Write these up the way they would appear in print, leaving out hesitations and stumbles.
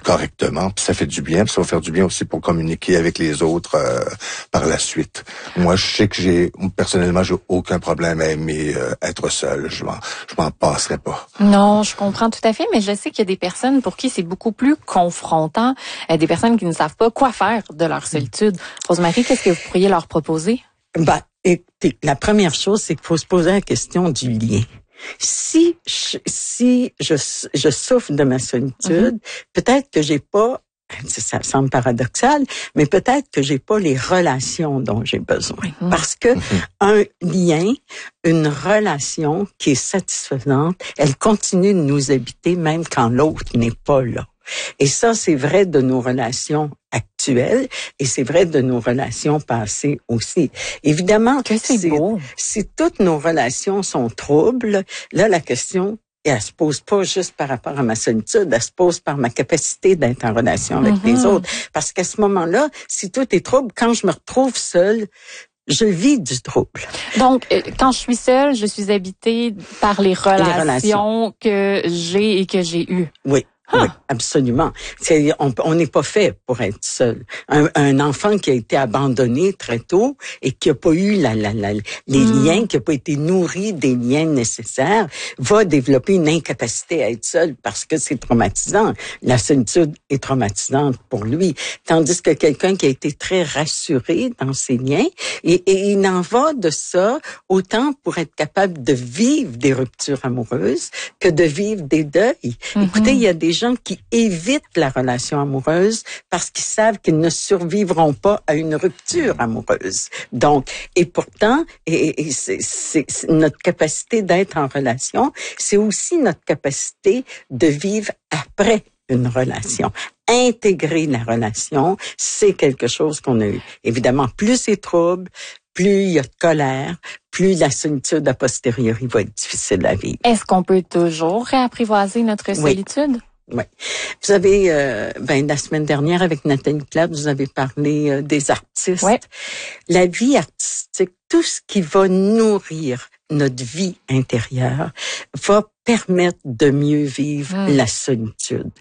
correctement, puis ça fait du bien, puis ça va faire du bien aussi pour communiquer avec les autres par la suite. Moi, je sais que personnellement, j'ai aucun problème à aimer être seul. Je m'en passerai pas. Non, je comprends tout à fait, mais je sais qu'il y a des personnes pour qui c'est beaucoup plus confrontant, des personnes qui ne savent pas quoi faire de leur solitude. Rosemary, qu'est-ce que vous pourriez leur proposer? Écoutez, la première chose, c'est qu'il faut se poser la question du lien. Si je souffre de ma solitude, peut-être que j'ai pas, ça semble paradoxal, mais peut-être que j'ai pas les relations dont j'ai besoin. Parce que un lien, une relation qui est satisfaisante, elle continue de nous habiter même quand l'autre n'est pas là. Et ça, c'est vrai de nos relations actuelles et c'est vrai de nos relations passées aussi. Évidemment, si toutes nos relations sont troubles, là, la question, elle se pose pas juste par rapport à ma solitude, elle se pose par ma capacité d'être en relation avec les autres. Parce qu'à ce moment-là, si tout est trouble, quand je me retrouve seule, je vis du trouble. Donc, quand je suis seule, je suis habitée par les relations que j'ai et que j'ai eues. Oui. Oui, absolument. On n'est pas fait pour être seul. Un enfant qui a été abandonné très tôt et qui a pas eu les liens, qui a pas été nourri des liens nécessaires, va développer une incapacité à être seul parce que c'est traumatisant. La solitude est traumatisante pour lui. Tandis que quelqu'un qui a été très rassuré dans ses liens, et il en va de ça autant pour être capable de vivre des ruptures amoureuses que de vivre des deuils. Écoutez, il y a des gens qui évitent la relation amoureuse parce qu'ils savent qu'ils ne survivront pas à une rupture amoureuse. Donc, et pourtant, c'est notre capacité d'être en relation, c'est aussi notre capacité de vivre après une relation. Intégrer la relation, c'est quelque chose qu'on a eu. Évidemment, plus c'est trouble, plus il y a de colère, plus la solitude a posteriori va être difficile à vivre. Est-ce qu'on peut toujours réapprivoiser notre solitude? Oui. Vous avez, la semaine dernière, avec Nathalie Claude, vous avez parlé des artistes. Ouais. La vie artistique, tout ce qui va nourrir notre vie intérieure va permettre de mieux vivre la solitude.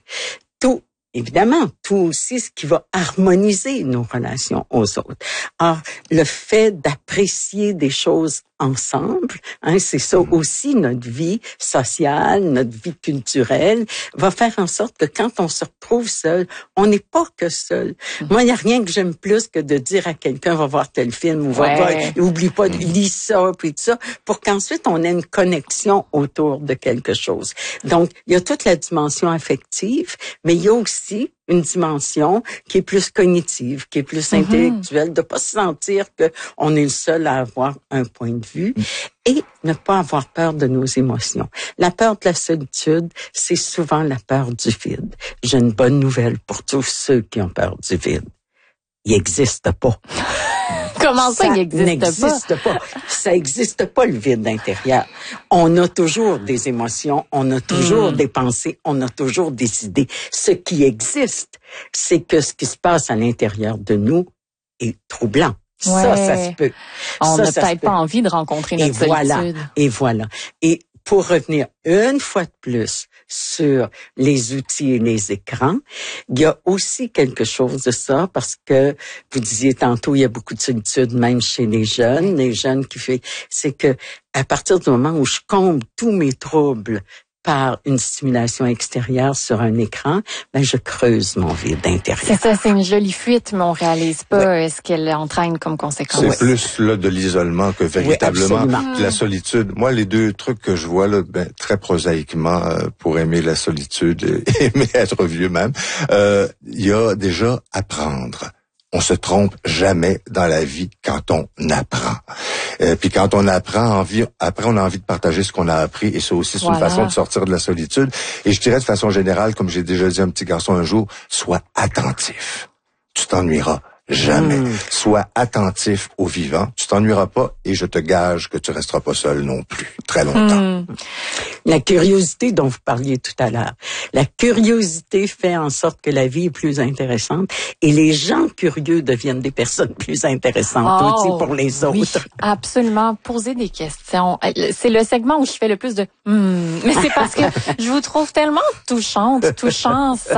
Évidemment, tout aussi ce qui va harmoniser nos relations aux autres. Or, le fait d'apprécier des choses ensemble, c'est ça aussi notre vie sociale, notre vie culturelle, va faire en sorte que quand on se retrouve seul, on n'est pas que seul. Moi, il n'y a rien que j'aime plus que de dire à quelqu'un, va voir tel film, ou va voir, oublie pas, lis ça, puis tout ça, pour qu'ensuite on ait une connexion autour de quelque chose. Donc, il y a toute la dimension affective, mais il y a aussi une dimension qui est plus cognitive, qui est plus intellectuelle, de pas se sentir que on est le seul à avoir un point de vue et ne pas avoir peur de nos émotions. La peur de la solitude, c'est souvent la peur du vide. J'ai une bonne nouvelle pour tous ceux qui ont peur du vide. Il n'existe pas. Comment ça, il n'existe pas? Ça n'existe pas, le vide intérieur. On a toujours des émotions, on a toujours des pensées, on a toujours des idées. Ce qui existe, c'est que ce qui se passe à l'intérieur de nous est troublant. Ouais. Ça se peut. On n'a peut-être pas envie de rencontrer notre solitude. Et voilà. Et pour revenir une fois de plus sur les outils et les écrans, il y a aussi quelque chose de ça parce que vous disiez tantôt, il y a beaucoup de solitude même chez les jeunes c'est que à partir du moment où je comble tous mes troubles par une stimulation extérieure sur un écran, je creuse mon vide intérieur. C'est ça, c'est une jolie fuite, mais on réalise pas ce qu'elle entraîne comme conséquence. C'est plus là de l'isolement que véritablement de la solitude. Moi, les deux trucs que je vois là, très prosaïquement, pour aimer la solitude et aimer être vieux même, il y a déjà apprendre. On se trompe jamais dans la vie quand on apprend. Puis quand on apprend, après on a envie de partager ce qu'on a appris et ça aussi c'est une façon de sortir de la solitude. Et je dirais de façon générale, comme j'ai déjà dit à un petit garçon un jour, sois attentif. Tu t'ennuieras jamais. Sois attentif au vivant. Tu t'ennuieras pas et je te gage que tu resteras pas seul non plus très longtemps. La curiosité dont vous parliez tout à l'heure. La curiosité fait en sorte que la vie est plus intéressante et les gens curieux deviennent des personnes plus intéressantes aussi pour les autres. Oui, absolument. Poser des questions. C'est le segment où je fais le plus de mais c'est parce que je vous trouve tellement touchante, touchant.